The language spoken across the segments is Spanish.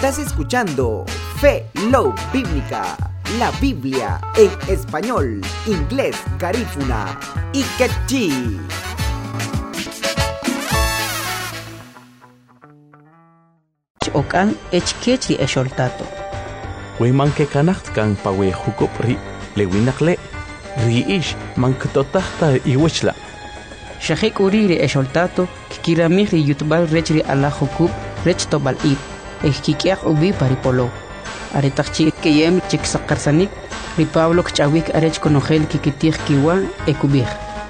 Estás escuchando Fe Love Bíblica, la Biblia en español, inglés, garífuna y quechí. Okan echkechri esholtato. Weman ke kanacht kan pawe hukop ri lewinakle riish man ktotahta iwechla. Shahik uriri esholtato kikiramiri yutbal rechri ala hukub rech tobal ib. Kikiak ubi paripolo. Aretachchi keyem chiksaqarsanik ri Pablo kchawik arech konogel kikitih kiwa ekubih.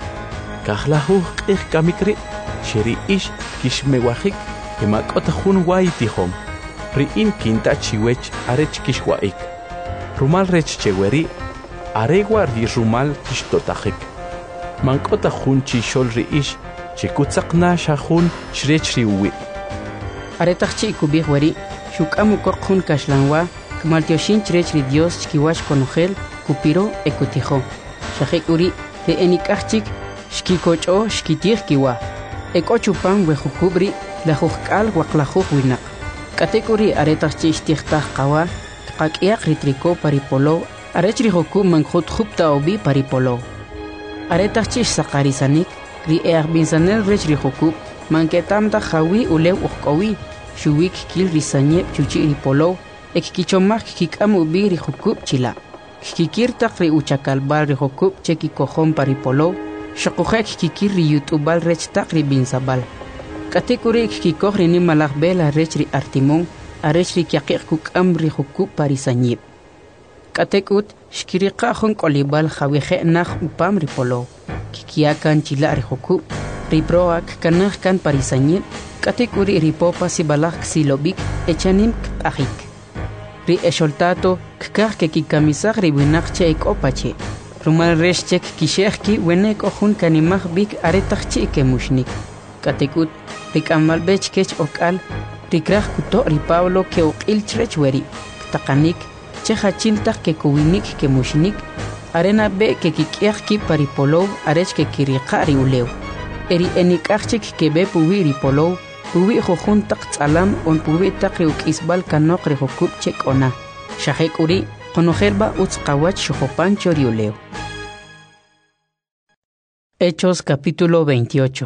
Kahlahu qih kamikri sheri ish kishmewahik kemak otahun waitihom. Riin kinta chiwech arech kishwaik. Rumal rech cheweri aregwa ri rumal kishtotahik. Mankotahun chishol riish chikutzaqna shahun shrech riwi. Aretachchi ikubih wari shukamu korkhun kashlanwa kmaltioshin chrechri Dios chkiwash konogel kupiro ekutijo. Shahik uri de enikachchik shkikocho shkitih kiwa. Ekochupan wehukubri la hukal waklahuh winak. Katekuri aretachchi ishtihtaj qawa qakiaq ritriko paripolo arechri hoku mankhut khupta obi paripolo. Aretachchi saqarisanik ri binsanel rechri hoku manketamta jawi ulew uqowi shuwik kil risanye chuchi ripolo ekkichomak kikam ubi ri hoku chila. Kikirtaq ri uchakalbal ri hoku cheki kohon paripolo shaqujek kikir ri yutubal rechtaq ri binsabal. Katekuri kikoj ri nimalaj bela rechri artimon arechri kyaqiq kukam ri hoku parisanyib. Katekut shkiriqa jon kolibal jawije naj upam ripolo kikiakan chila ri hoku riproak kanaj kan parisanyib. Katekuri ripopa sibalaj silobik echanim k'ajik. Ri esholtato kkaj ke kikamisaj ri winaq che ekopache. Rumal resh chek kishejki wenek ojun kanimaj bik aretachchi kemushnik. Katekut rikamalbech kech okal rikraj kuto ri Pablo ke uqil chrech weri taqanik che hachiltaj ke kuwinik ke mushnik arena be ke kikiajki paripolo arech ke kiriqa ri ulew eri enikajchik ke be puwi ri polo puwi jojun taq tsalam on puwi taq ri ukisbal kanok ri hokub chek ona shahek uri konojelba utz qawach shojopancho ri ulew. Hechos capítulo 28.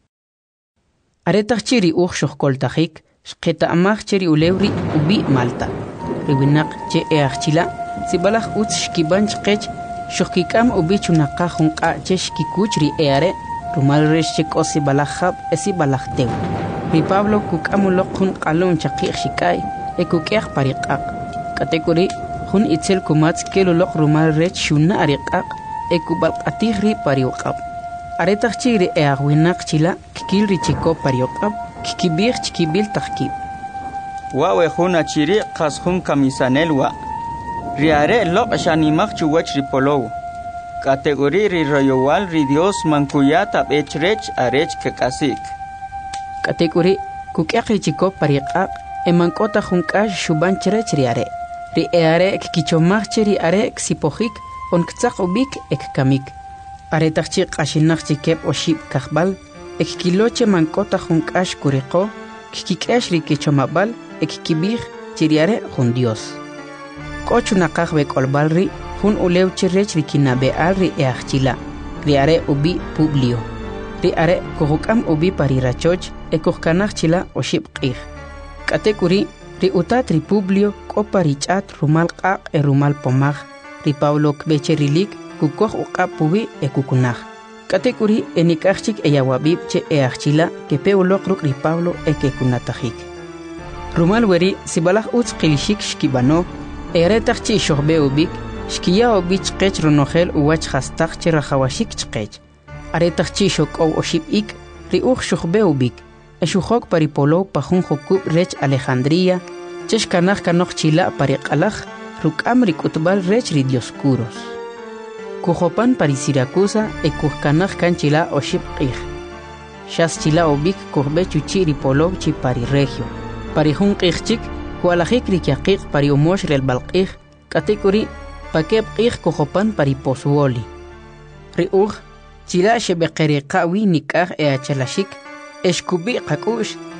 Aretachchiri uxohkoltajik shqeta amachcheri ulewri ubi Malta. Riwinaq che eachchila sibalaj utz shkibanch qech shohkikam ubi chunaqa junqa che shkikuchri eare rumal resh che kosi balajab esi balajtew. Ri Pablo kukamuloq jun qalon chaqiq shikay ekukeq pariqaq. Katekuri jun itzel kumatz keluloq rumal resh shuna ariqaq ekubalqatij ri pariuqab. Aretachchi ri eagwinaq chila kikil ri chiko pariuqab kikibij chkibil tajkib. Wawe jun achiri qas jun kamisanelwa. Riare loq shanimaj chuwach ripolow. Kategori ri royowal ri Dios mankuyata bechrech arech kekasik. Kategori kukeq ri chiko pariqaq emankota junkash shuban chrech riare. Ri eare kikichomaj cheri are ksipojik onktaq ubik ekkamik. Aretachchi qashinaq chikep oshib kajbal ekkiloche mankota junkash kuriqo kikikesh ri kichomabal ekkibij chiriare jun Dios. Kochunaqaj bekolbal ri jun ulew chirech ri kinabeal ri eachchila riare ubi Publio. Ri are kujukam ubi parirachoch ekujkanaj chila oshib qij. Katekuri ri utat ri Publio koparich'at rumal qaq rumal pomaj ri Pablo kbecherilik kukoj uqab puwi ekukunaj. Katekuri enikajchik eyawabib che eachchila kepe uloq ruk ri Pablo ekekunatajik. Rumal weri sibalaj utz qilishik shkibano eretachchi shohbe ubik shkiya ubich qech ronogel uwach hastaq che rajawashik chqech. Aretachchi shokow oshib ik ri uj shohbe ubik eshujok paripolo pajun jokub rech Alejandría chesh kanaj kanoj chila pariqalaj rukam ri kutbal rech ri Dioscuros. Kujopan pari Siracusa ekujkanaj kanchila oshib qij. Shas chila ubik kujbe chuchi ri polo chi pari Regio. Pari jun qijchik kualajik ri kyaqiq pari umosh rel balqij katekuri pakeb qij kujopan pari Pozuoli. Ri uj chila shebeqeriqa wi nikaj eachalashik eshkubi qakush